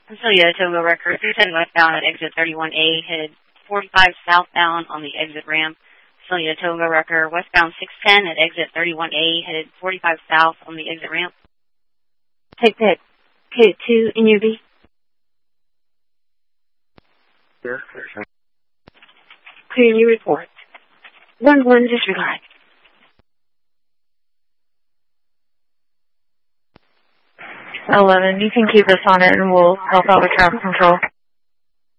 Celia Togo Record 310 westbound at exit 31A, headed 45 southbound on the exit ramp. Celia Togo Record westbound 610 at exit 31A, headed 45 south on the exit ramp. Take that. Hit 2 in your V. Yes. Clear your report. 1-1 disregard. 11, you can keep us on it and we'll help out with traffic control.